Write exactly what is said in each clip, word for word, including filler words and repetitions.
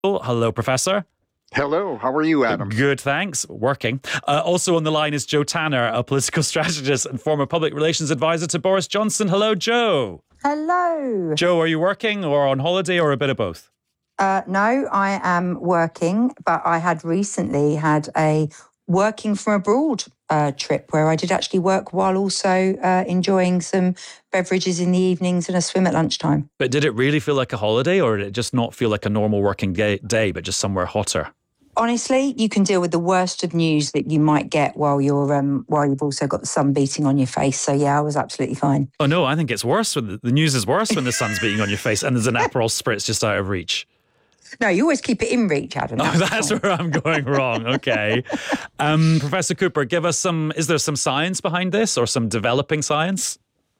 Oh, hello, Professor. Hello, how are you, Adam? Good, thanks. Working. Uh, also on the line is Joe Tanner, a political strategist and former public relations advisor to Boris Johnson. Hello, Joe. Hello. Joe, are you working or on holiday or a bit of both? Uh, no, I am working, but I had recently had a working from abroad uh, trip where I did actually work while also uh, enjoying some beverages in the evenings and a swim at lunchtime. But did it really feel like a holiday, or did it just not feel like a normal working day, day but just somewhere hotter? Honestly, you can deal with the worst of news that you might get while you're um, while you've also got the sun beating on your face. So yeah, I was absolutely fine. Oh no, I think it's worse when the, the news is worse when the sun's beating on your face and there's an Aperol spritz just out of reach. No, you always keep it in reach, Adam. That's oh, that's where I'm going wrong. Okay. Um, Professor Cooper, give us some, is there some science behind this or some developing science?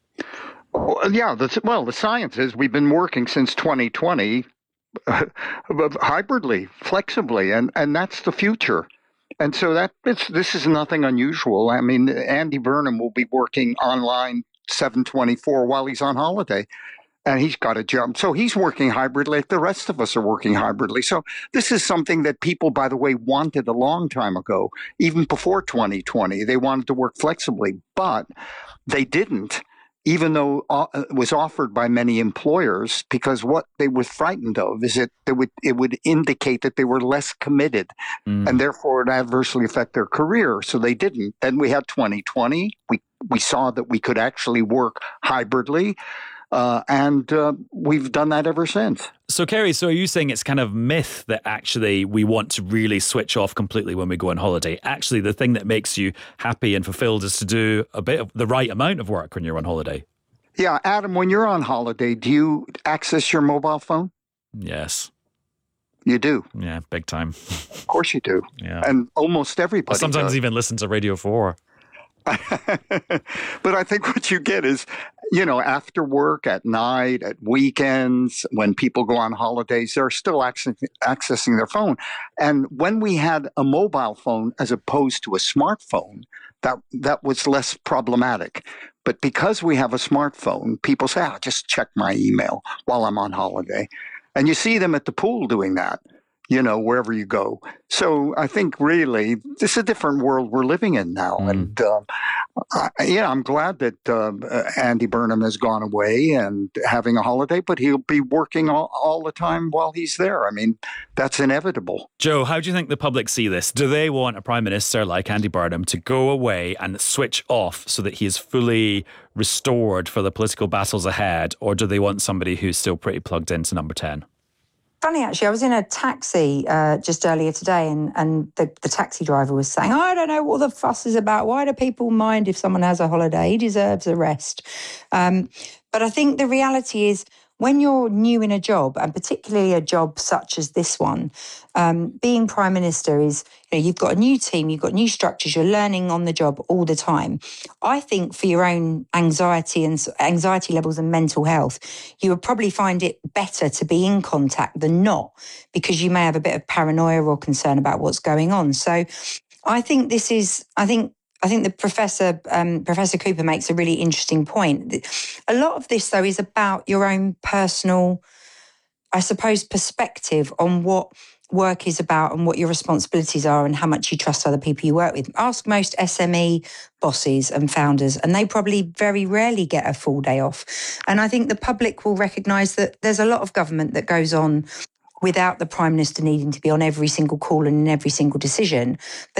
Well, yeah, the, well, the science is we've been working since twenty twenty uh, hybridly, flexibly, and, and that's the future. And so that it's, this is nothing unusual. I mean, Andy Burnham will be working online seven twenty-four while he's on holiday. And he's got a job. So he's working hybridly like the rest of us are working hybridly. So this is something that people, by the way, wanted a long time ago, even before twenty twenty. They wanted to work flexibly, but they didn't, even though it was offered by many employers, because what they were frightened of is that it would, it would indicate that they were less committed mm. and therefore it would adversely affect their career. So they didn't. Then we had twenty twenty. We, we saw that we could actually work hybridly. Uh, and uh, we've done that ever since. So, Kerry, so are you saying it's kind of myth that actually we want to really switch off completely when we go on holiday? Actually, the thing that makes you happy and fulfilled is to do a bit of the right amount of work when you're on holiday. Yeah, Adam, when you're on holiday, do you access your mobile phone? Yes. You do? Yeah, big time. Of course you do. Yeah. And almost everybody I sometimes does. even listen to Radio four. But I think what you get is, you know, after work, at night, at weekends, when people go on holidays, they're still access- accessing their phone. And when we had a mobile phone as opposed to a smartphone, that that was less problematic. But because we have a smartphone, people say, "I'll just check my email while I'm on holiday." And you see them at the pool doing that, you know, wherever you go. So I think really this is a different world we're living in now. Mm. And uh, I, yeah, I'm glad that uh, Andy Burnham has gone away and having a holiday, but he'll be working all, all the time while he's there. I mean, that's inevitable. Joe, how do you think the public see this? Do they want a prime minister like Andy Burnham to go away and switch off so that he is fully restored for the political battles ahead? Or do they want somebody who's still pretty plugged into number ten? Funny, actually, I was in a taxi uh, just earlier today and, and the, the taxi driver was saying, I don't know what the fuss is about. Why do people mind if someone has a holiday? He deserves a rest. Um, but I think the reality is when you're new in a job, and particularly a job such as this one, um, being Prime Minister is, you know, you've got a new team, you've got new structures, you're learning on the job all the time. I think for your own anxiety and anxiety levels and mental health, you would probably find it better to be in contact than not, because you may have a bit of paranoia or concern about what's going on. So I think this is, I think, I think the Professor um, Professor Cooper makes a really interesting point. A lot of this, though, is about your own personal, I suppose, perspective on what work is about and what your responsibilities are and how much you trust other people you work with. Ask most S M E bosses and founders, and they probably very rarely get a full day off. And I think the public will recognise that there's a lot of government that goes on without the Prime Minister needing to be on every single call and in every single decision. But